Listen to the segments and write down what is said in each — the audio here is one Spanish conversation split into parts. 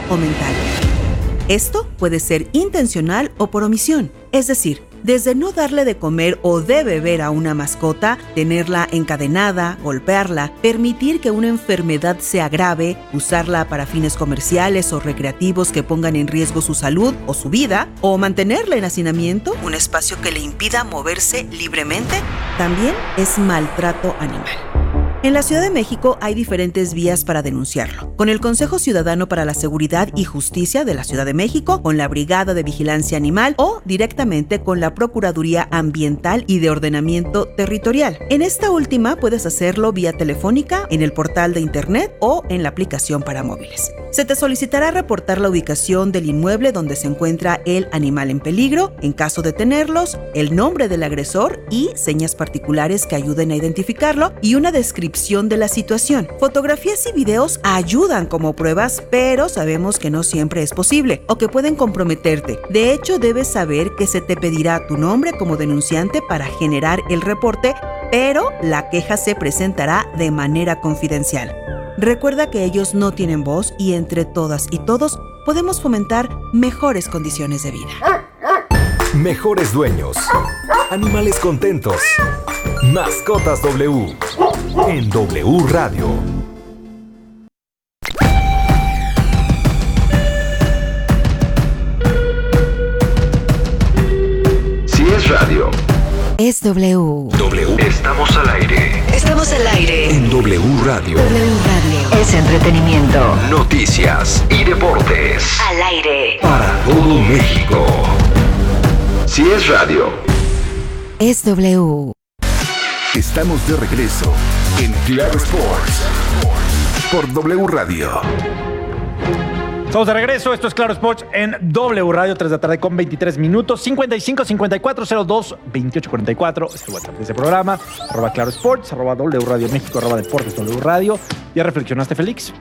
o mental. Esto puede ser intencional o por omisión, es decir, desde no darle de comer o de beber a una mascota, tenerla encadenada, golpearla, permitir que una enfermedad se agrave, usarla para fines comerciales o recreativos que pongan en riesgo su salud o su vida, o mantenerla en hacinamiento, un espacio que le impida moverse libremente, también es maltrato animal. En la Ciudad de México hay diferentes vías para denunciarlo. Con el Consejo Ciudadano para la Seguridad y Justicia de la Ciudad de México, con la Brigada de Vigilancia Animal o directamente con la Procuraduría Ambiental y de Ordenamiento Territorial. En esta última puedes hacerlo vía telefónica, en el portal de internet o en la aplicación para móviles. Se te solicitará reportar la ubicación del inmueble donde se encuentra el animal en peligro, en caso de tenerlos, el nombre del agresor y señas particulares que ayuden a identificarlo y una descripción de la situación. Fotografías y videos ayudan como pruebas, pero sabemos que no siempre es posible o que pueden comprometerte. De hecho, debes saber que se te pedirá tu nombre como denunciante para generar el reporte, pero la queja se presentará de manera confidencial. Recuerda que ellos no tienen voz y entre todas y todos podemos fomentar mejores condiciones de vida. Mejores dueños. Animales contentos. Mascotas W. En W Radio. Si es radio, Es W. W. Estamos al aire. Estamos al aire. En W Radio. W Radio. Es entretenimiento. Noticias y deportes. Al aire. Para todo México. Si es radio. Es W. Estamos de regreso en Claro Sports. Por W Radio. Estamos de regreso, esto es Claro Sports en W Radio, 3 de la tarde con 23 minutos, 55 54 02 28 44, es el WhatsApp de ese programa, @Claro Sports, @W Radio México, @Deportes W Radio. ¿Ya reflexionaste, Félix?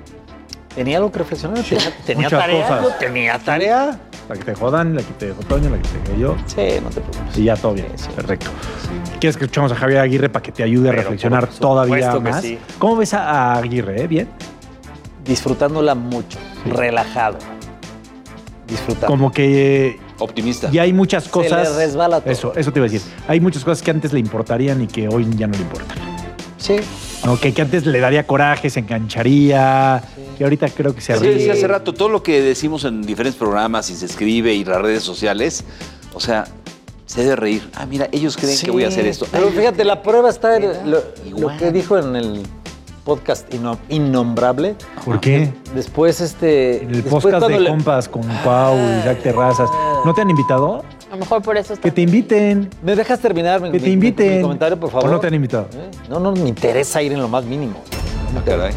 Tenía algo que reflexionar, tenía muchas tarea, cosas. yo tenía tarea. La que te jodan, la que te dejó Toño, la que te dejé yo. Sí, no te preocupes. Y ya todo bien, Sí. perfecto. ¿Quieres que escuchemos a Javier Aguirre para que te ayude a Pero reflexionar por todavía supuesto que más? sí. ¿Cómo ves a Aguirre? ¿Bien? Disfrutándola mucho, relajado. Disfrutando. Como que Optimista. ya hay muchas Se cosas. le resbala todo. Eso te iba a decir. Hay muchas cosas que antes le importarían y que hoy ya no le importan. Sí. Okay, que antes le daría coraje, se engancharía, que ahorita creo que se Es que ríe. decía hace rato, todo lo que decimos en diferentes programas y se escribe y las redes sociales, o sea, se debe reír. Ah, mira, ellos creen que voy a hacer esto. Pero Ay, fíjate, la prueba está en lo igual. que dijo en el podcast Innombrable. ¿Por qué? Después, En el después podcast cuando de le- compas con Pau y Isaac Terrazas. ¿No te han invitado? A lo mejor por eso está. Que te inviten. ¿Me dejas terminar Que te inviten. mi comentario, por favor? ¿O no te han invitado? No me interesa ir en lo más mínimo. Ah, caray.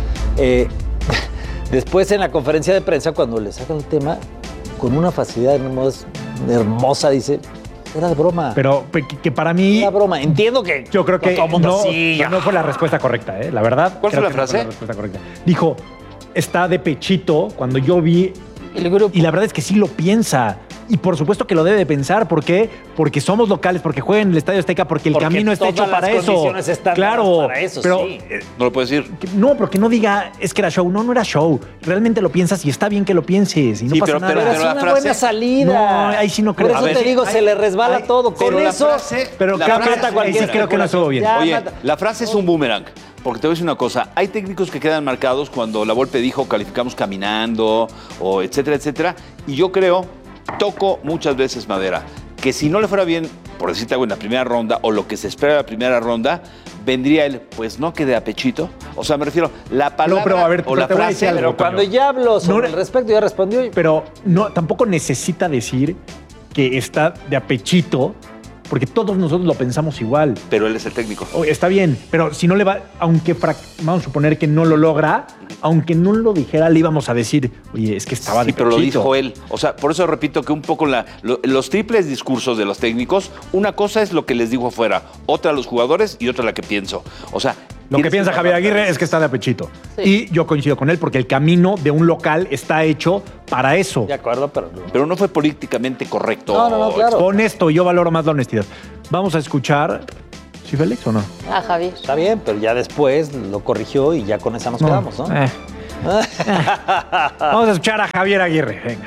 Después en la conferencia de prensa, cuando le sacan el tema, con una facilidad hermosa, dice, era de broma. Pero que para mí, Era broma. Entiendo que yo creo que todo el mundo no, así, no fue la respuesta correcta, ¿eh? La verdad. ¿Cuál fue creo la que no frase? la respuesta correcta. Dijo, está de pechito cuando yo vi. El grupo. Y la verdad es que sí lo piensa. Y por supuesto que lo debe de pensar. ¿Por qué? Porque somos locales, porque juegan en el Estadio Azteca, porque el Porque camino está hecho todas las para eso. condiciones están Claro, dadas para eso, pero sí. No lo puedes decir. no, pero que no diga es que era show. No, no era show. Realmente lo piensas y está bien que lo pienses y no Sí, pasa pero- nada. Pero es la una frase- buena salida. No, ahí sí no creo. Por eso A ver, te digo, se le resbala ay, todo. Con pero la eso. frase- Pero la creo frase- que ahí sí creo que no estuvo bien. Ya, Oye, mata. la frase es un boomerang. Porque te voy a decir una cosa, hay técnicos que quedan marcados cuando la Volpe dijo calificamos caminando o etcétera, etcétera. Y yo creo, toco muchas veces madera, que si no le fuera bien, por decirte algo, en la primera ronda o lo que se espera de la primera ronda, vendría él, pues no quede a pechito. O sea, me refiero, la palabra pero a ver, o la te voy a decir frase... algo. Pero cuando ya hablo sobre el respecto, ya respondió. Pero no, tampoco necesita decir que está de apechito, porque todos nosotros lo pensamos igual. Pero él es el técnico. Oye, está bien, pero si no le va, aunque vamos a suponer que no lo logra, aunque no lo dijera, le íbamos a decir, oye, es que estaba Sí, de pero lo pechito. dijo él. O sea, por eso repito que un poco los triples discursos de los técnicos, una cosa es lo que les digo afuera, otra a los jugadores y otra la que pienso. O sea, Lo que tienes piensa Javier hablar de Aguirre eso. es que está de apechito. Sí. Y yo coincido con él porque el camino de un local está hecho para eso. De acuerdo, pero. Pero no fue políticamente correcto. No, claro. Honesto, yo valoro más la honestidad. Vamos a escuchar. ¿Sí, Félix, o no? Ah, Javier. Está bien, pero ya después lo corrigió y ya con esa nos quedamos, ¿no? Vamos a escuchar a Javier Aguirre. Venga.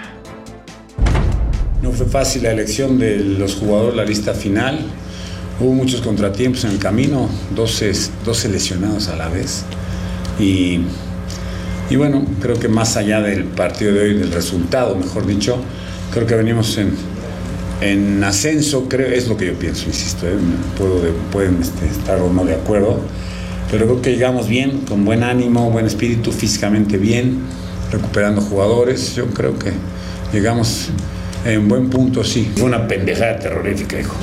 No fue fácil la elección de los jugadores, la lista final. Hubo muchos contratiempos en el camino, 12 lesionados a la vez. Y bueno, creo que más allá del partido de hoy, del resultado, mejor dicho, creo que venimos en ascenso, creo, es lo que yo pienso, insisto, pueden estar o no de acuerdo, pero creo que llegamos bien, con buen ánimo, buen espíritu, físicamente bien, recuperando jugadores. Yo creo que llegamos en buen punto, sí. Fue una pendejada terrorífica, hijo.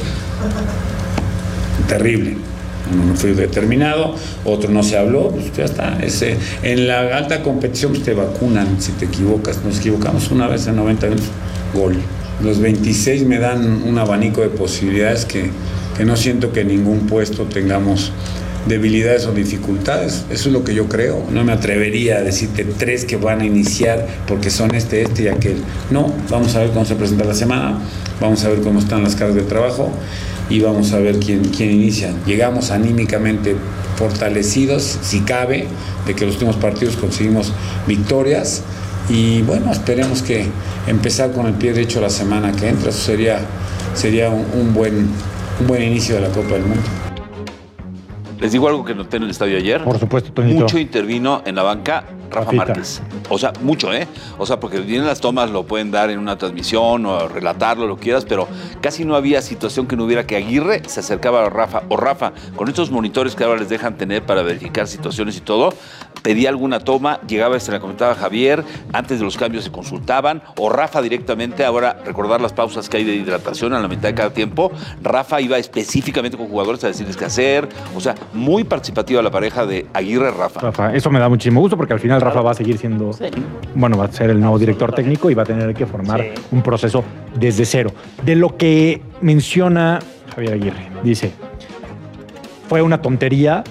Terrible. Uno no fue determinado, otro no se habló, pues ya está. En la alta competición pues te vacunan si te equivocas. Nos equivocamos una vez en 90 minutos, gol. Los 26 me dan un abanico de posibilidades que no siento que en ningún puesto tengamos debilidades o dificultades. Eso es lo que yo creo. No me atrevería a decirte 3 que van a iniciar porque son este y aquel. No, vamos a ver cómo se presenta la semana, vamos a ver cómo están las cargas de trabajo y vamos a ver quién inicia. Llegamos anímicamente fortalecidos, si cabe, de que los últimos partidos conseguimos victorias y bueno, esperemos que empezar con el pie derecho la semana que entra. Eso sería un buen inicio de la Copa del Mundo. Les digo algo que noté en el estadio ayer. Por supuesto, Toñito. Mucho intervino en la banca Rafa Rafita. Márquez. O sea, mucho, ¿eh? O sea, porque vienen las tomas, lo pueden dar en una transmisión o relatarlo, lo que quieras, pero casi no había situación que no hubiera que Aguirre se acercaba a Rafa. O Rafa, con estos monitores que ahora les dejan tener para verificar situaciones y todo, pedía alguna toma, llegaba, se la comentaba Javier, antes de los cambios se consultaban, o Rafa directamente, ahora recordar las pausas que hay de hidratación a la mitad de cada tiempo, Rafa iba específicamente con jugadores a decirles qué hacer, o sea, muy participativa la pareja de Aguirre-Rafa. Rafa, eso me da muchísimo gusto porque al final Rafa va a seguir siendo, bueno, va a ser el nuevo director técnico y va a tener que formar un proceso desde cero. De lo que menciona Javier Aguirre, dice, fue una tontería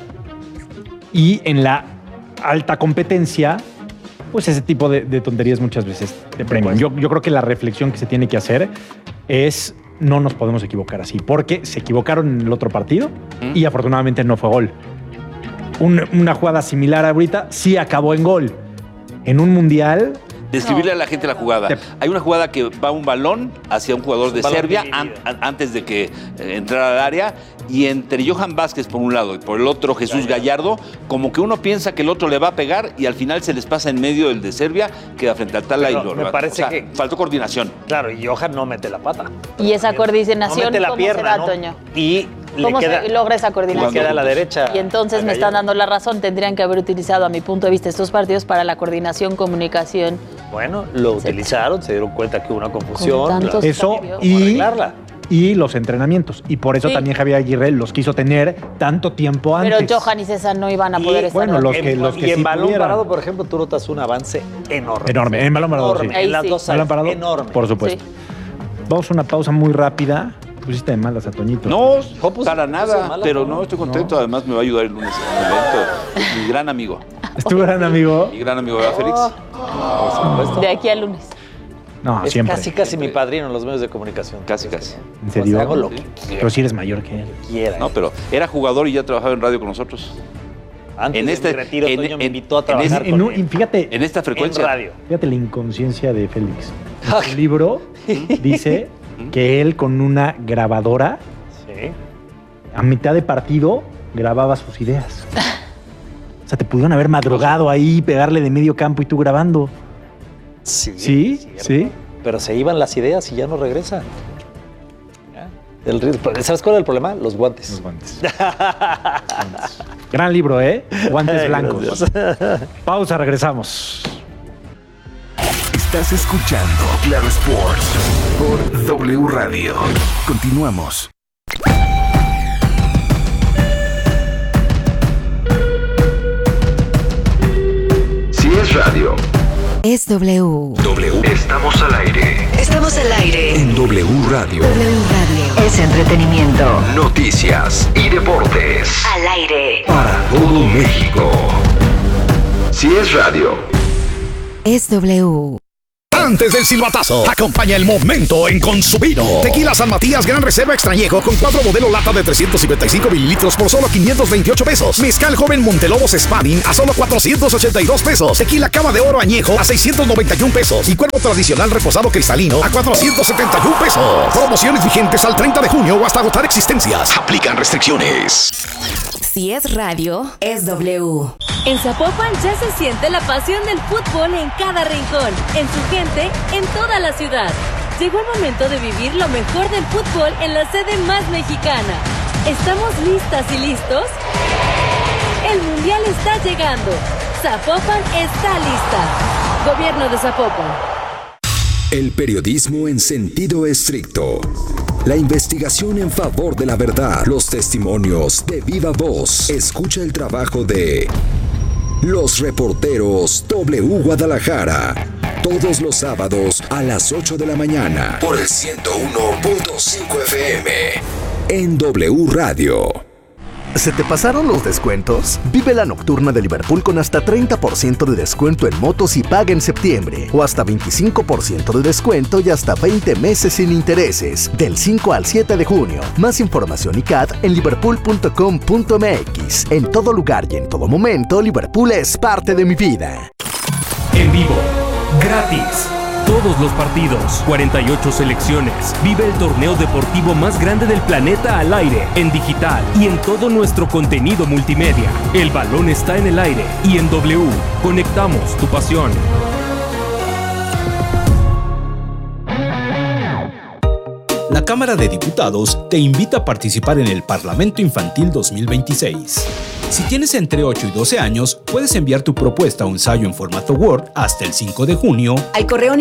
y en la alta competencia, pues ese tipo de tonterías muchas veces te premian. Yo creo que la reflexión que se tiene que hacer es no nos podemos equivocar así, porque se equivocaron en el otro partido y afortunadamente no fue gol. Una jugada similar ahorita sí acabó en gol. En un mundial... Describirle a la gente la jugada. Hay una jugada que va un balón hacia un jugador de Serbia antes de que entrara al área y entre Johan Vázquez por un lado y por el otro Jesús Gallardo, como que uno piensa que el otro le va a pegar y al final se les pasa en medio el de Serbia, queda frente al tala y lo me parece que faltó coordinación. Claro, y Johan no mete la pata. Y esa coordinación, no mete la ¿cómo pierna, se da, ¿no? Toño? Y ¿Cómo se logra esa coordinación? Le queda a la derecha. Y entonces me están dando la razón. Tendrían que haber utilizado, a mi punto de vista, estos partidos para la coordinación, comunicación. Bueno, lo utilizaron, se dieron cuenta que hubo una confusión. Eso y los entrenamientos. Y por eso también Javier Aguirre los quiso tener tanto tiempo antes. Pero Johan y César no iban a poder estar. Bueno, los que y en sí balón pudieran. parado, por ejemplo, tú notas un avance enorme. Enorme. En balón parado, sí. En las dos Balón áreas, parado, enorme. por supuesto. Sí. Vamos a una pausa muy rápida. Pusiste de malas a Toñito. No, Pues, para nada, mala, pero no, estoy contento. Además, me va a ayudar el lunes en el evento. Mi gran amigo. ¿Es tu gran amigo? Mi gran amigo, ¿verdad, Félix? Por supuesto. De aquí al lunes. No, Es siempre. casi mi padrino en los medios de comunicación. Casi. ¿En serio? Hago lo que Pero si eres mayor que él. quiera. No, pero era jugador y ya trabajaba en radio con nosotros. Antes en de este- mi retiro, en- Toño me en- invitó a en trabajar En con un- él. fíjate, En esta En frecuencia. radio. fíjate la inconsciencia de Félix. En su libro dice que él con una grabadora Sí. a mitad de partido grababa sus ideas. O sea, te pudieron haber madrugado ahí, pegarle de medio campo y tú grabando. Sí. ¿Sí? es cierto. ¿Sí? Pero se iban las ideas y ya no regresan. ¿Ya? ¿Sabes cuál es el problema? Los guantes. Los guantes. Gran libro, ¿eh? Guantes blancos. Pausa, regresamos. Estás escuchando Claro Sports por W Radio. Continuamos. Si es radio, Es W. W. Estamos al aire Estamos al aire. en W Radio. W Radio. Es entretenimiento. Noticias y deportes Al aire. para todo México. Si es radio, Es W. antes del silbatazo. Acompaña el momento en Consumino. Tequila San Matías Gran Reserva Extrañejo con 4 modelo lata de 355 mililitros por solo 528 pesos. Mezcal Joven Montelobos Spanning a solo 482 pesos. Tequila Cava de Oro Añejo a 691 pesos. Y Cuervo Tradicional Reposado Cristalino a 471 pesos. Promociones vigentes al 30 de junio o hasta agotar existencias. Aplican restricciones. Si es radio, es W. En Zapopan ya se siente la pasión del fútbol en cada rincón, en su gente, en toda la ciudad. Llegó el momento de vivir lo mejor del fútbol en la sede más mexicana. ¿Estamos listas y listos? El Mundial está llegando. Zapopan está lista. Gobierno de Zapopan. El periodismo en sentido estricto. La investigación en favor de la verdad. Los testimonios de viva voz. Escucha el trabajo de los reporteros W Guadalajara. Todos los sábados a las 8 de la mañana. Por el 101.5 FM. En W Radio. ¿Se te pasaron los descuentos? Vive la nocturna de Liverpool con hasta 30% de descuento en motos y paga en septiembre. O hasta 25% de descuento y hasta 20 meses sin intereses. Del 5 al 7 de junio. Más información y CAT en liverpool.com.mx. En todo lugar y en todo momento, Liverpool es parte de mi vida. En vivo. Gratis. Todos los partidos, 48 selecciones. Vive el torneo deportivo más grande del planeta al aire, en digital y en todo nuestro contenido multimedia. El balón está en el aire y en W. Conectamos tu pasión. La Cámara de Diputados te invita a participar en el Parlamento Infantil 2026. Si tienes entre 8 y 12 años, puedes enviar tu propuesta o ensayo en formato Word hasta el 5 de junio al correo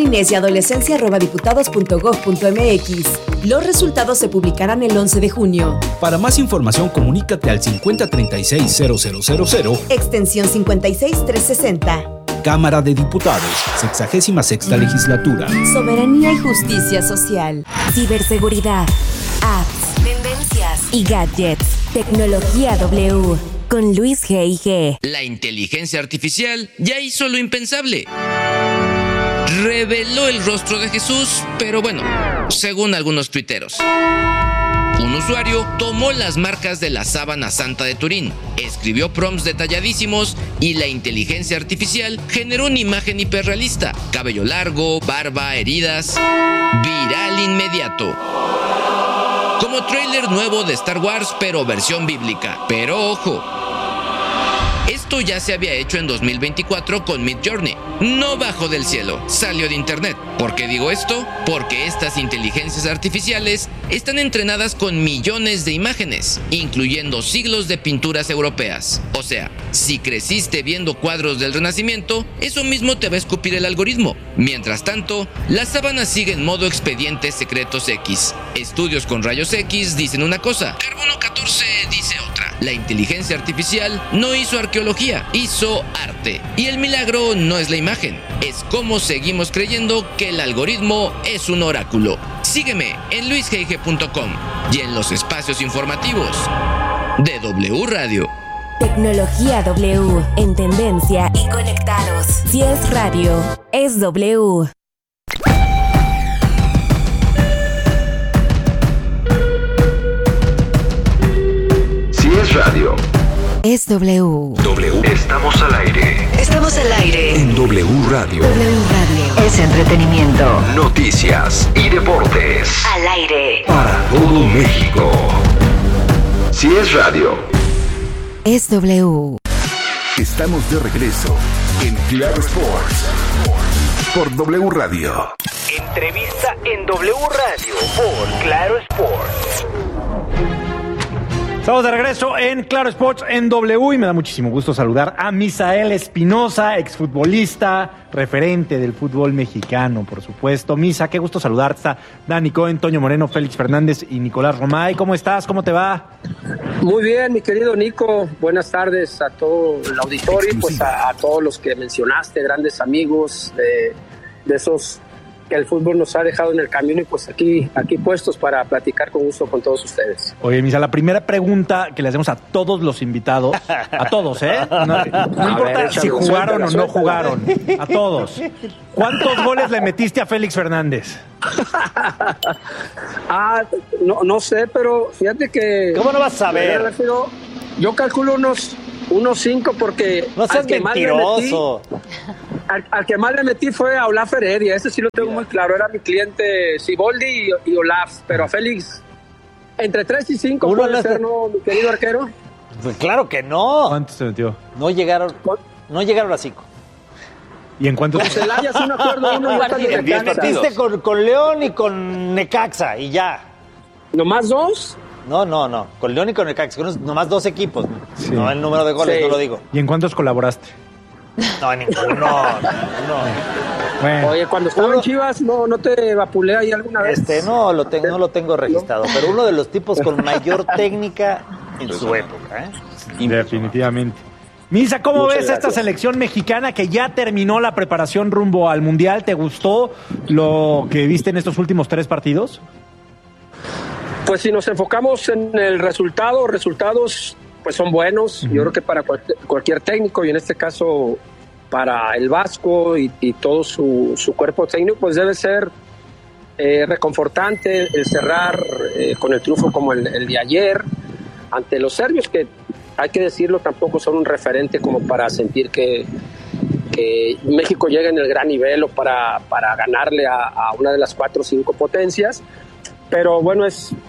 niñezyadolescencia@diputados.gov.mx. Los resultados se publicarán el 11 de junio. Para más información, comunícate al 5036-0000, extensión 56360. Cámara de Diputados, 66ª legislatura. Soberanía y justicia social. Ciberseguridad, apps, tendencias y gadgets. Tecnología W. Con Luis G.I.G. La inteligencia artificial ya hizo lo impensable. Reveló el rostro de Jesús, pero bueno, según algunos tuiteros. Un usuario tomó las marcas de la sábana santa de Turín, escribió prompts detalladísimos y la inteligencia artificial generó una imagen hiperrealista. Cabello largo, barba, heridas. Viral inmediato. Como tráiler nuevo de Star Wars, pero versión bíblica. Pero ojo, esto ya se había hecho en 2024 con Midjourney. No bajó del cielo, salió de internet. ¿Por qué digo esto? Porque estas inteligencias artificiales están entrenadas con millones de imágenes, incluyendo siglos de pinturas europeas. O sea, si creciste viendo cuadros del Renacimiento, eso mismo te va a escupir el algoritmo. Mientras tanto, la sábana sigue en modo expedientes secretos X. Estudios con rayos X dicen una cosa, carbono 14 dice otra. La inteligencia artificial no hizo arqueología, hizo arte. Y el milagro no es la imagen, es cómo seguimos creyendo que el algoritmo es un oráculo. Sígueme en luisgig.com y en los espacios informativos de W Radio. Tecnología W, en tendencia y conectados. Si es radio, es W. Si es radio, es W. W. Estamos al aire. Estamos al aire. En W Radio. W Radio. Es entretenimiento. Noticias y deportes. Al aire. Para todo México. si es radio, es W. Estamos de regreso en Claro Sports por W Radio. Entrevista en W Radio por Claro Sports. Estamos de regreso en Claro Sports en W y me da muchísimo gusto saludar a Misael Espinosa, exfutbolista, referente del fútbol mexicano, por supuesto. Misa, qué gusto saludarte. Está Dani Cohen, Toño Moreno, Félix Fernández y Nicolás Romay. ¿Cómo estás? ¿Cómo te va? Muy bien, mi querido Nico. Buenas tardes a todo el auditorio y pues a todos los que mencionaste, grandes amigos de esos el fútbol nos ha dejado en el camino y pues aquí puestos para platicar con gusto con todos ustedes. Oye, Misa, la primera pregunta que le hacemos a todos los invitados, a todos, ¿eh? No importa si jugaron o no jugaron, a todos. ¿Cuántos goles le metiste a Félix Fernández? No sé, pero fíjate que... ¿Cómo no vas a saber? Yo calculo unos 5 porque... No seas mentiroso. Al que más le metí fue a Olaf Heredia, ese sí lo tengo muy claro, era mi cliente Siboldi y Olaf, pero a Félix, entre 3 y 5 puede ser, ¿no, mi querido arquero? Pues claro que no. ¿Cuántos se metió? No llegaron a 5. ¿Y en cuántos? Con Celaya, sí me acuerdo, uno en 10 partidos. Con León y con Necaxa y ya. ¿Nomás 2? No, con León y con Necaxa, nomás 2 equipos, sí. No el número de goles, sí. No lo digo. ¿Y en cuántos colaboraste? No, ninguno. Bueno. Oye, cuando estaba en Chivas, ¿no te vapulé ahí alguna vez? No lo tengo registrado, pero uno de los tipos con mayor técnica en su época, ¿eh? Definitivamente. Misa, ¿cómo ves esta selección mexicana que ya terminó la preparación rumbo al Mundial? ¿Te gustó lo que viste en estos últimos 3 partidos? Pues si nos enfocamos en el resultados pues son buenos. Yo creo que para cualquier técnico, y en este caso para el Vasco y todo su cuerpo técnico, pues debe ser reconfortante el cerrar con el triunfo como el de ayer ante los serbios, que hay que decirlo, tampoco son un referente como para sentir que México llega en el gran nivel o para ganarle a una de las 4 o 5 potencias. Pero bueno,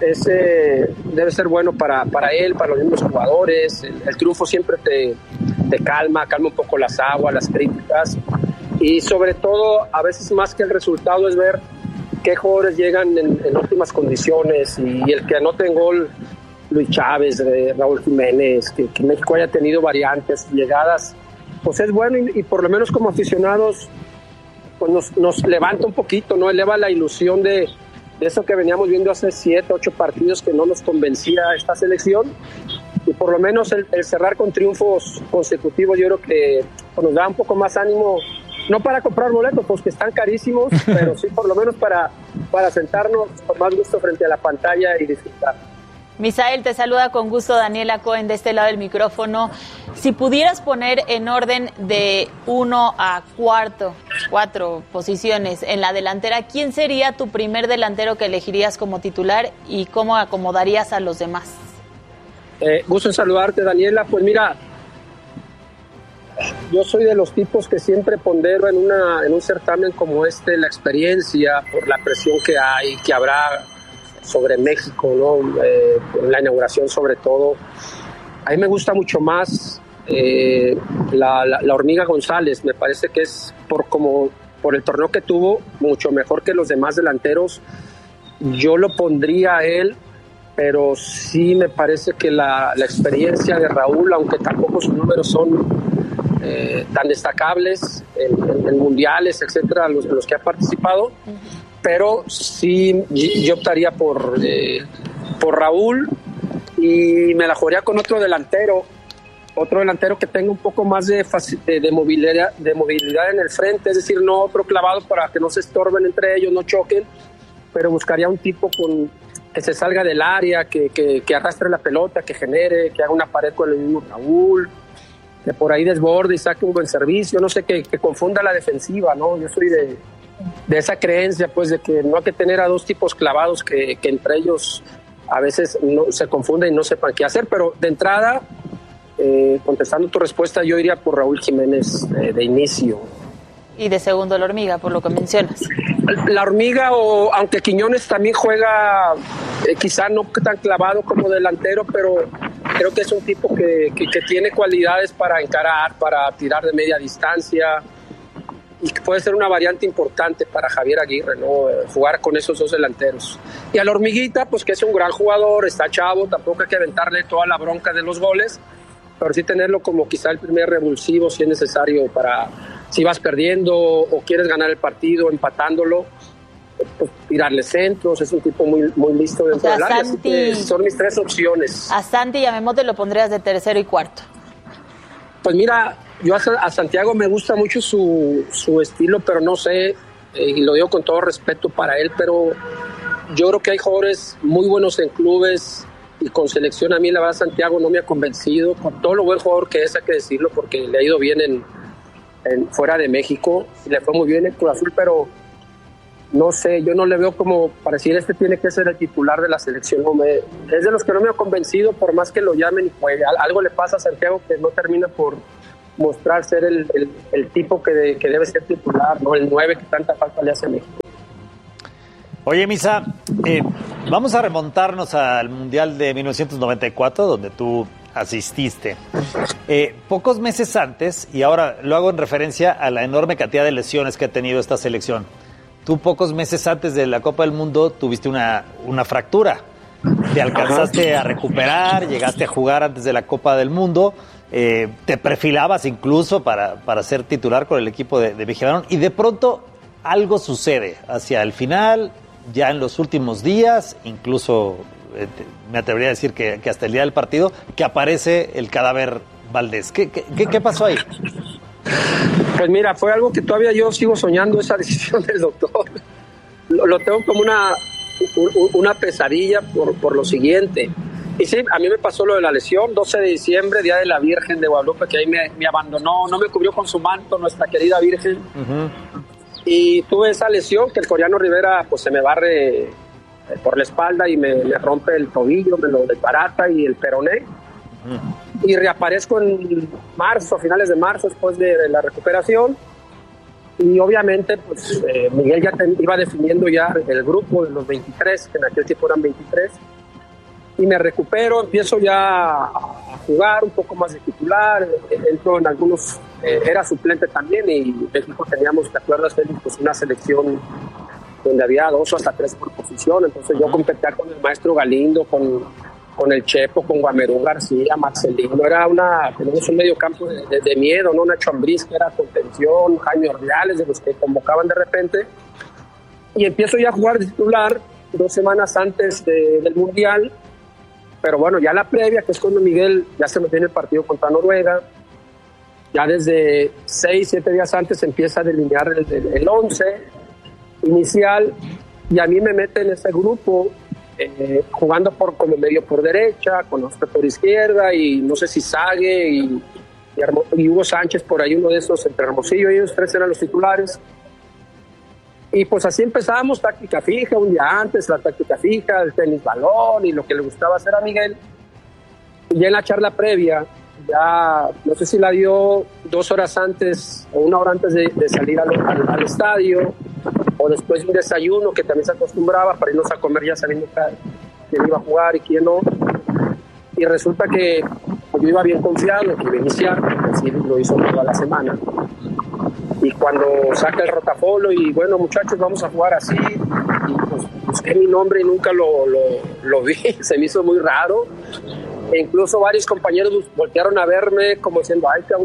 debe ser bueno para él, para los mismos jugadores. El triunfo siempre te calma un poco las aguas, las críticas. Y sobre todo, a veces más que el resultado es ver qué jugadores llegan en óptimas condiciones. Y el que anote en gol, Luis Chávez, Raúl Jiménez, que México haya tenido variantes, llegadas, pues es bueno. Y por lo menos como aficionados, pues nos levanta un poquito, ¿no? Eleva la ilusión de eso que veníamos viendo hace 7, 8 partidos que no nos convencía esta selección, y por lo menos el cerrar con triunfos consecutivos, yo creo que nos da un poco más ánimo, no para comprar boletos, pues que están carísimos, pero sí por lo menos para sentarnos con más gusto frente a la pantalla y disfrutar. Misael, te saluda con gusto Daniela Cohen de este lado del micrófono. Si pudieras poner en orden de 1 a 4 posiciones en la delantera, ¿quién sería tu primer delantero que elegirías como titular y cómo acomodarías a los demás? Gusto en saludarte, Daniela. Pues mira, yo soy de los tipos que siempre pondero en un certamen como este la experiencia, por la presión que hay, que habrá sobre México, ¿no? La inauguración sobre todo. A mí me gusta mucho más la Hormiga González. Me parece que es por el torneo que tuvo, mucho mejor que los demás delanteros. Yo lo pondría a él, pero sí me parece que la experiencia de Raúl, aunque tampoco sus números son tan destacables en mundiales, etcétera, los que ha participado, pero sí yo optaría por Raúl, y me la jugaría con otro delantero que tenga un poco más de movilidad en el frente, es decir, no otro clavado para que no se estorben entre ellos, no choquen, pero buscaría un tipo que se salga del área, que arrastre la pelota, que genere, que haga una pared con el mismo Raúl, que por ahí desborde y saque un buen servicio, no sé, que confunda la defensiva, ¿no? Yo soy de esa creencia, pues, de que no hay que tener a 2 tipos clavados que entre ellos a veces no se confunden y no sepan qué hacer, pero de entrada, contestando tu respuesta, yo iría por Raúl Jiménez de inicio. Y de segundo la Hormiga, por lo que mencionas. La Hormiga, aunque Quiñones también juega, quizá no tan clavado como delantero, pero creo que es un tipo que tiene cualidades para encarar, para tirar de media distancia, y que puede ser una variante importante para Javier Aguirre, ¿no? Jugar con esos 2 delanteros. Y a la Hormiguita, pues que es un gran jugador, está chavo, tampoco hay que aventarle toda la bronca de los goles, pero sí tenerlo como quizá el primer revulsivo si es necesario, para si vas perdiendo o quieres ganar el partido empatándolo, pues tirarle centros. Es un tipo muy, muy listo dentro del área, así que son mis 3 opciones. A Santi y a Memote lo pondrías de tercero y cuarto. Pues mira, yo a Santiago me gusta mucho su estilo, pero no sé y lo digo con todo respeto para él, pero yo creo que hay jugadores muy buenos en clubes y con selección. A mí la verdad Santiago no me ha convencido, con todo lo buen jugador que es, hay que decirlo, porque le ha ido bien en fuera de México, y le fue muy bien en Cruz Azul, pero no sé, yo no le veo como para decir tiene que ser el titular de la selección. Es de los que no me ha convencido, por más que lo llamen y juegue. Algo le pasa a Santiago que no termina por mostrar ser el tipo que debe ser titular, ¿no? El 9 que tanta falta le hace a México. Oye, Misa, vamos a remontarnos al Mundial de 1994, donde tú asististe. Pocos meses antes, y ahora lo hago en referencia a la enorme cantidad de lesiones que ha tenido esta selección, tú pocos meses antes de la Copa del Mundo tuviste una fractura. Te alcanzaste a recuperar, llegaste a jugar antes de la Copa del Mundo, te perfilabas incluso para ser titular con el equipo de Mexicano, y de pronto algo sucede hacia el final, ya en los últimos días, incluso me atrevería a decir que hasta el día del partido, que aparece el cadáver Valdés. ¿Qué pasó ahí? Pues mira, fue algo que todavía yo sigo soñando, esa decisión del doctor. Lo tengo como una pesadilla por lo siguiente. Y sí, a mí me pasó lo de la lesión, 12 de diciembre, Día de la Virgen de Guadalupe, que ahí me abandonó, no me cubrió con su manto nuestra querida Virgen. Y tuve esa lesión que el coreano Rivera pues se me barre por la espalda y me rompe el tobillo, me lo desbarata y el peroné. Y reaparezco en marzo, a finales de marzo, después de la recuperación. Y obviamente pues Miguel ya iba definiendo ya el grupo de los 23, que en aquel tiempo eran 23. Y me recupero, empiezo ya a jugar un poco más de titular, entro en algunos, era suplente también, y en México teníamos, ¿te acuerdas, Félix? Pues una selección donde había 2 o hasta 3 por posición. Entonces yo competía con el maestro Galindo, con el Chepo, con Guamerú García, Marcelino. Teníamos un medio campo de miedo, ¿no? Nacho Ambriz, que era contención, Jaime Ordiales, de los que convocaban de repente. Y empiezo ya a jugar de titular 2 semanas antes del Mundial. Pero bueno, ya la previa, que es cuando Miguel ya se metió en el partido contra Noruega, ya desde 6-7 días antes empieza a delinear el 11 inicial, y a mí me mete en ese grupo, jugando como medio por derecha, con Oscar por izquierda, y no sé si Sague y Hugo Sánchez por ahí, uno de esos, entre Hermosillo y ellos 3 eran los titulares. Y pues así empezamos, táctica fija, un día antes, la táctica fija, el tenis balón y lo que le gustaba hacer a Miguel. Y ya en la charla previa, ya no sé si la dio 2 horas antes o 1 hora antes de salir al estadio, o después de un desayuno que también se acostumbraba para irnos a comer ya sabiendo quién iba a jugar y quién no. Y resulta que pues, yo iba bien confiado que iba a iniciar, así lo hizo toda la semana. Y cuando saca el rotafolo y bueno, muchachos, vamos a jugar así, y pues busqué mi nombre y nunca lo vi, se me hizo muy raro. E incluso varios compañeros voltearon a verme como diciendo, ay, ¿qué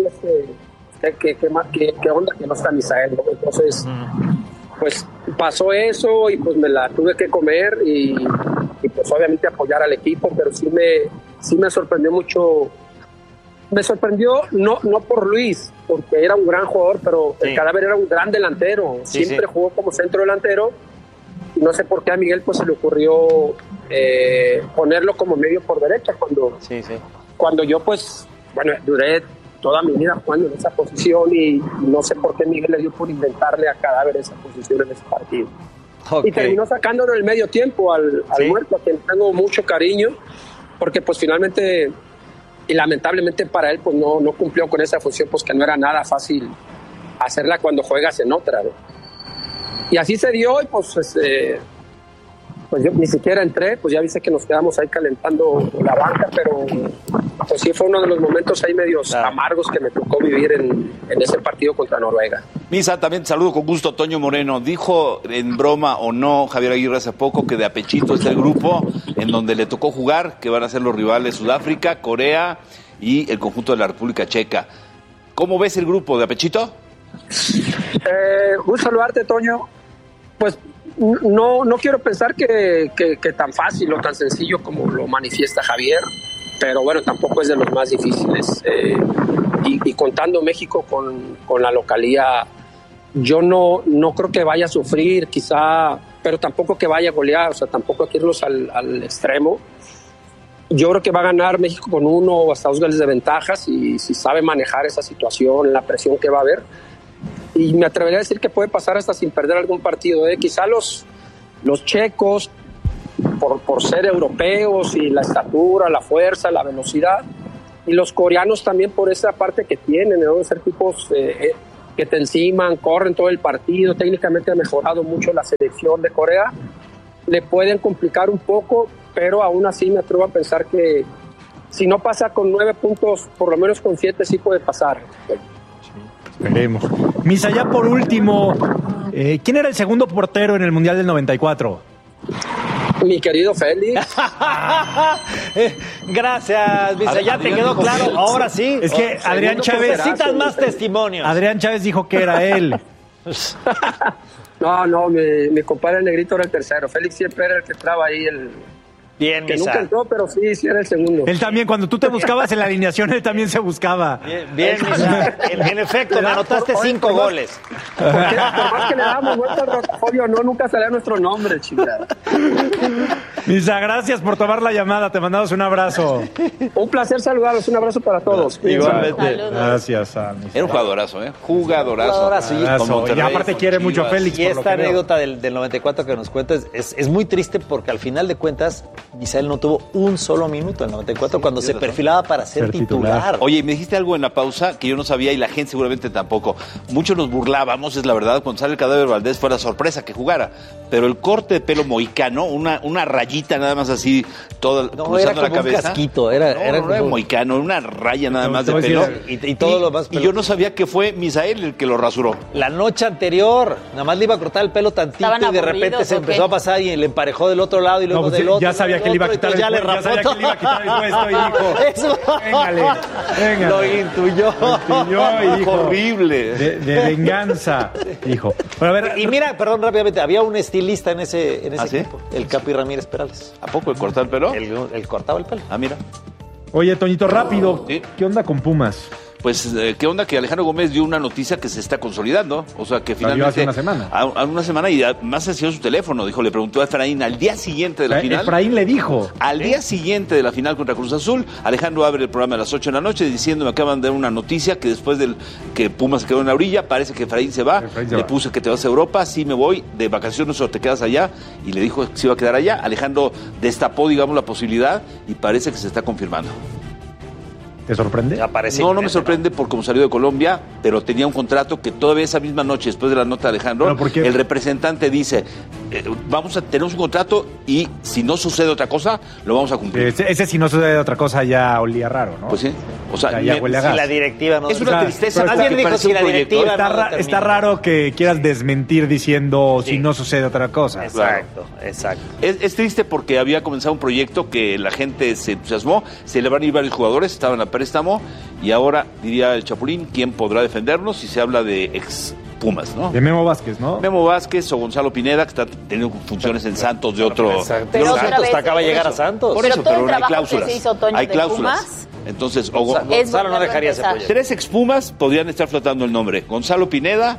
onda que no está Misael, ¿no? Entonces, pues pasó eso y pues me la tuve que comer y pues obviamente apoyar al equipo, pero sí me sorprendió mucho. Me sorprendió no por Luis, porque era un gran jugador, pero sí. El cadáver era un gran delantero, siempre jugó como centro delantero, y no sé por qué a Miguel pues se le ocurrió ponerlo como medio por derecha, cuando yo pues, bueno, duré toda mi vida jugando en esa posición y no sé por qué Miguel le dio por inventarle a Cadáver esa posición en ese partido. Y terminó sacándolo en el medio tiempo al muerto, a quien tengo mucho cariño, porque pues finalmente... Y lamentablemente para él pues no cumplió con esa función, pues que no era nada fácil hacerla cuando juegas en otra, ¿no? Y así se dio y pues yo ni siquiera entré, pues ya viste que nos quedamos ahí calentando la banca, pero pues sí fue uno de los momentos ahí medios amargos que me tocó vivir en ese partido contra Noruega. Misa, también te saludo con gusto, Toño Moreno. Dijo en broma o no Javier Aguirre hace poco que de apechito está el grupo en donde le tocó jugar, que van a ser los rivales Sudáfrica, Corea y el conjunto de la República Checa. ¿Cómo ves el grupo de apechito? Gusto saludarte, Toño. Pues no quiero pensar que tan fácil o tan sencillo como lo manifiesta Javier, pero bueno, tampoco es de los más difíciles. Y contando México con la localía yo no creo que vaya a sufrir, quizá, pero tampoco que vaya a golear, o sea, tampoco hay que irnos al extremo. Yo creo que va a ganar México con 1 o hasta 2 goles de ventajas y si sabe manejar esa situación, la presión que va a haber. Y me atrevería a decir que puede pasar hasta sin perder algún partido. Quizá los checos, por ser europeos y la estatura, la fuerza, la velocidad, y los coreanos también por esa parte que tienen, ¿no? De ser tipos que te enciman, corren todo el partido. Técnicamente ha mejorado mucho la selección de Corea. Le pueden complicar un poco, pero aún así me atrevo a pensar que si no pasa con 9 puntos, por lo menos con 7 sí puede pasar. Veremos. Misa, ya por último, ¿quién era el segundo portero en el Mundial del 94? Mi querido Félix. Gracias, Misa, ya te quedó claro. Ahora sí. Es que Adrián Chávez... Necesitas más testimonios. Adrián Chávez dijo que era él. No, mi compadre el negrito era el tercero. Félix siempre era el que entraba ahí, Bien, que Misa. nunca entró, pero sí era el segundo. Él también, cuando tú te buscabas en la alineación, él también se buscaba. Bien, Misa. En efecto, me anotaste 5 goles. Por más que le damos vuelta al portafolio, nunca salía nuestro nombre, chingada. Misa, gracias por tomar la llamada. Te mandamos un abrazo. Un placer saludarlos. Un abrazo para todos. Igualmente. Gracias a Misa. Era un jugadorazo, Jugadorazo. Y aparte quiere mucho a Félix. Y esta anécdota del 94 que nos cuentas es muy triste porque al final de cuentas Misael no tuvo un solo minuto en el 94 cuando se perfilaba para ser titular. Oye, me dijiste algo en la pausa que yo no sabía y la gente seguramente tampoco. Muchos nos burlábamos, es la verdad, cuando sale el cadáver Valdés fue la sorpresa que jugara. Pero el corte de pelo mohicano, una rayita nada más así, toda cruzando la cabeza. Un casquito, era como mohicano, una raya nada más de pelo. Y todo lo más. Y yo no sabía que fue Misael el que lo rasuró. La noche anterior, nada más le iba a cortar el pelo tantito y de repente se empezó a pasar y le emparejó del otro lado y luego del otro. Ya sabía que le iba a quitar el puesto, y dijo, eso. Véngale. Lo intuyó y dijo, horrible. De venganza, dijo. Pero a ver, y mira, perdón, rápidamente, había un estilista en ese equipo, el Capi Ramírez Perales. ¿A poco el cortar el pelo? Él cortaba el pelo. Ah, mira. Oye, Toñito, rápido, ¿sí? ¿Qué onda con Pumas? Pues, ¿qué onda? Que Alejandro Gómez dio una noticia que se está consolidando. O sea, que finalmente... hace una semana. A una semana y además enseñó su teléfono. Dijo, le preguntó a Efraín al día siguiente de la final. Efraín le dijo. Al día siguiente de la final contra Cruz Azul, Alejandro abre el programa a las 8 de la noche diciendo, me acaban de dar una noticia que después del que Pumas se quedó en la orilla, parece que Efraín se va. Le puse que te vas a Europa, sí me voy de vacaciones o te quedas allá. Y le dijo que se iba a quedar allá. Alejandro destapó, digamos, la posibilidad y parece que se está confirmando. ¿Te sorprende? No me sorprende por cómo salió de Colombia, pero tenía un contrato que todavía esa misma noche, después de la nota de Alejandro, el representante dice, tenemos un contrato y si no sucede otra cosa, lo vamos a cumplir. Ese si no sucede otra cosa ya olía raro, ¿no? Pues sí. O sea, ya huele a gas. Si la directiva no... Es una tristeza. Alguien dijo si la directiva está raro que quieras desmentir diciendo si no sucede otra cosa. Exacto. Es triste porque había comenzado un proyecto que la gente se entusiasmó, se le van a ir varios jugadores, estaban a préstamo y ahora, diría el Chapulín, ¿quién podrá defendernos si se habla de ex Pumas, ¿no? De Memo Vázquez, ¿no? Memo Vázquez o Gonzalo Pineda, que está teniendo funciones en Santos de otro... Pero Santos acaba de llegar a Santos. Por eso, pero hay cláusulas. Hay cláusulas. Entonces, Gonzalo no dejaría ese apoyo. 3 ex Pumas podrían estar flotando el nombre. Gonzalo Pineda,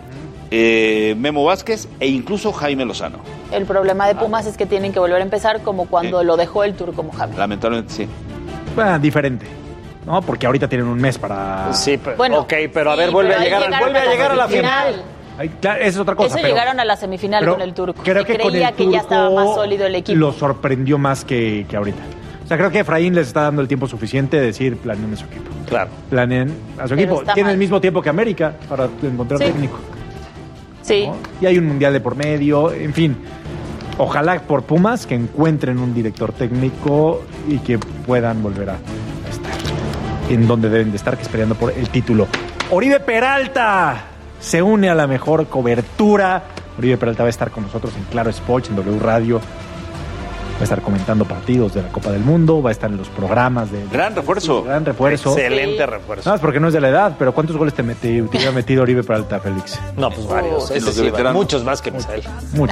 Memo Vázquez e incluso Jaime Lozano. El problema de Pumas es que tienen que volver a empezar como cuando lo dejó el Turco Mohamed. Lamentablemente sí. Diferente. No, porque ahorita tienen un mes para... Sí, pero a ver, vuelve a llegar a la final. Esa es otra cosa. Llegaron a la semifinal con el Turco. Creo que creía que ya estaba más sólido el equipo. Lo sorprendió más que ahorita. O sea, creo que Efraín les está dando el tiempo suficiente de decir, planeen a su equipo. Claro. Planeen a su equipo. Tiene el mismo tiempo que América para encontrar técnico. Sí. ¿No? Y hay un mundial de por medio, en fin. Ojalá por Pumas que encuentren un director técnico y que puedan volver a estar en donde deben de estar, que es peleando por el título. Oribe Peralta se une a la mejor cobertura. Oribe Peralta va a estar con nosotros en Claro Sports, en W Radio. Va a estar comentando partidos de la Copa del Mundo, va a estar en los programas de... Gran refuerzo. Gran refuerzo. Excelente refuerzo. Nada más porque no es de la edad, pero ¿cuántos goles te hubiera metido Oribe Peralta, Félix? No, pues varios. Muchos más que Misael. Muchos.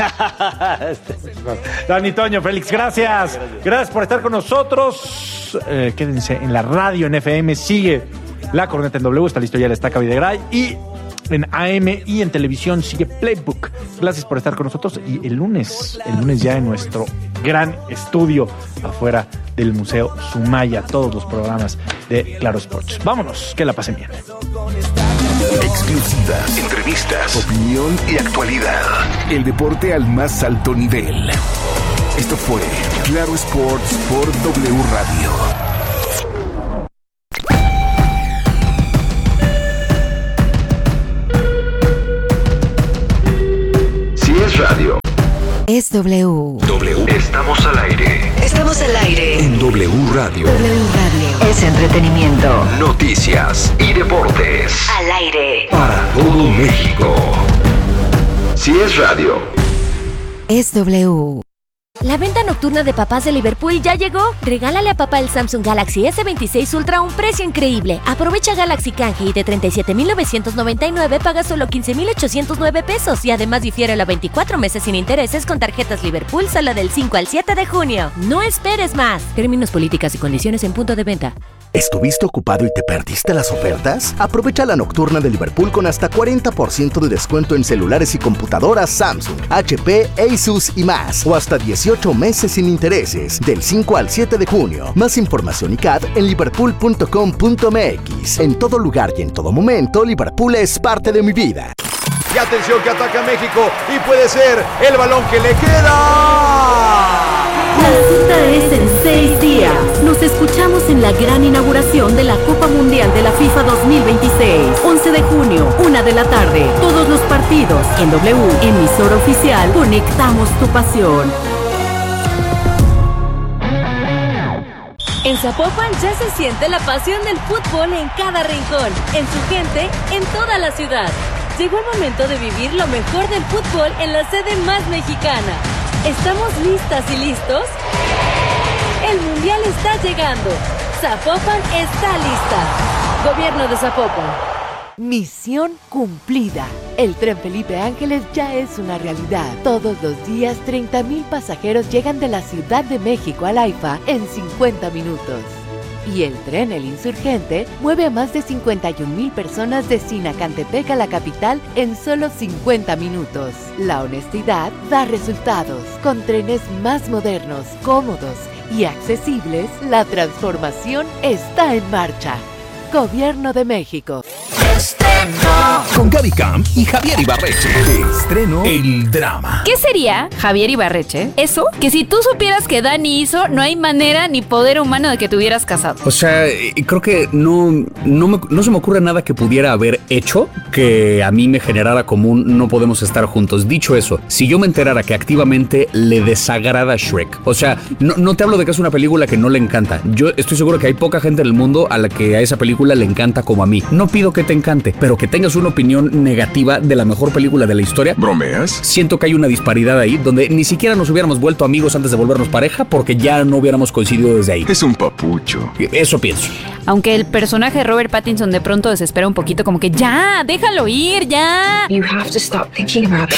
Dani, Toño, Félix, gracias. Gracias por estar con nosotros. Quédense en la radio, en FM. Sigue La Corneta en W. Está listo ya el Estaca Videgaray. Y en AM y en televisión. Sigue Playbook. Gracias por estar con nosotros. Y el lunes ya en nuestro gran estudio afuera del Museo Sumaya, todos los programas de Claro Sports. Vámonos, que la pasen bien. Exclusivas, entrevistas, opinión y actualidad. El deporte al más alto nivel. Esto fue Claro Sports por W Radio. Si es radio, Es W. Estamos al aire. Estamos al aire. En W Radio. W Radio. Es entretenimiento. Noticias y deportes. Al aire. Para todo México. Si es radio. Es W. La venta nocturna de papás de Liverpool ya llegó. Regálale a papá el Samsung Galaxy S26 Ultra a un precio increíble. Aprovecha Galaxy Canje y de 37,999 paga solo 15,809 pesos y además difiérelo a 24 meses sin intereses con tarjetas Liverpool solo del 5 al 7 de junio. No esperes más. Términos, políticas y condiciones en punto de venta. ¿Estuviste ocupado y te perdiste las ofertas? Aprovecha la nocturna de Liverpool con hasta 40% de descuento en celulares y computadoras Samsung, HP, Asus y más. O hasta 18 meses sin intereses, del 5 al 7 de junio. Más información y CAD en liverpool.com.mx. En todo lugar y en todo momento, Liverpool es parte de mi vida. Y atención que ataca México y puede ser el balón que le queda. La cita es en 6 días. Nos escuchamos en la gran inauguración de la Copa Mundial de la FIFA 2026. 11 de junio, 1 de la tarde. Todos los partidos en W, emisora oficial. Conectamos tu pasión. En Zapopan ya se siente la pasión del fútbol en cada rincón, en su gente, en toda la ciudad. Llegó el momento de vivir lo mejor del fútbol en la sede más mexicana. ¿Estamos listas y listos? El Mundial está llegando. Zapopan está lista. Gobierno de Zapopan. Misión cumplida. El tren Felipe Ángeles ya es una realidad. Todos los días 30,000 pasajeros llegan de la Ciudad de México al AIFA en 50 minutos. Y el tren El Insurgente mueve a más de 51,000 personas de Sinacantepec a la capital en solo 50 minutos. La honestidad da resultados. Con trenes más modernos, cómodos y accesibles, la transformación está en marcha. Gobierno de México. Con Gaby Camp y Javier Ibarreche. Estreno el drama. ¿Qué sería, Javier Ibarreche, eso? Que si tú supieras que Dani hizo, no hay manera ni poder humano de que te hubieras casado. O sea, creo que no se me ocurre nada que pudiera haber hecho que a mí me generara como un no podemos estar juntos. Dicho eso, si yo me enterara que activamente le desagrada Shrek, o sea, no te hablo de que es una película que no le encanta. Yo estoy seguro que hay poca gente en el mundo a la que a esa película le encanta como a mí. No pido que te encante, pero que tengas una opinión negativa de la mejor película de la historia. ¿Bromeas? Siento que hay una disparidad ahí donde ni siquiera nos hubiéramos vuelto amigos antes de volvernos pareja porque ya no hubiéramos coincidido desde ahí. Es un papucho. Eso pienso. Aunque el personaje de Robert Pattinson de pronto desespera un poquito, como que ya, déjalo ir, ya. You have to stop thinking about it.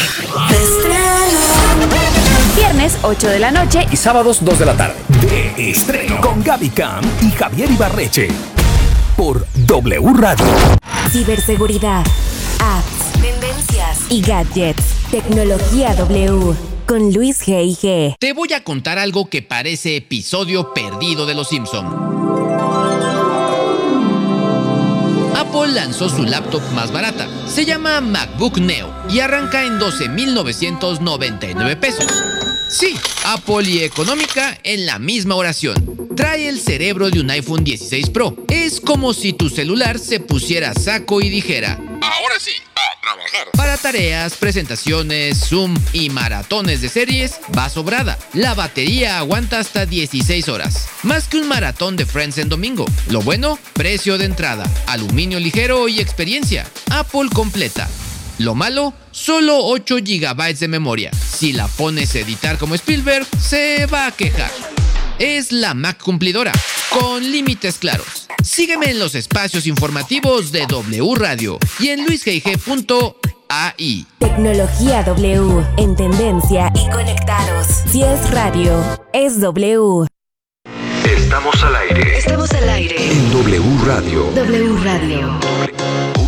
Viernes 8 de la noche y sábados 2 de la tarde. De estreno con Gaby Camp y Javier Ibarreche. Por W Radio. Ciberseguridad, apps, tendencias y gadgets. Tecnología W. Con Luis G.I.G. Te voy a contar algo que parece episodio perdido de Los Simpson. Apple lanzó su laptop más barata. Se llama MacBook Neo y arranca en 12,999 pesos. Sí, Apple y económica en la misma oración. Trae el cerebro de un iPhone 16 Pro. Es como si tu celular se pusiera saco y dijera: ahora sí, a trabajar. Para tareas, presentaciones, Zoom y maratones de series, va sobrada. La batería aguanta hasta 16 horas. Más que un maratón de Friends en domingo. Lo bueno, precio de entrada, aluminio ligero y experiencia. Apple completa. Lo malo, solo 8 GB de memoria. Si la pones a editar como Spielberg, se va a quejar. Es la Mac cumplidora, con límites claros. Sígueme en los espacios informativos de W Radio y en luisgig.ai. Tecnología W, en tendencia y conectados. Si es radio, es W. Estamos al aire. Estamos al aire. En W Radio. W Radio.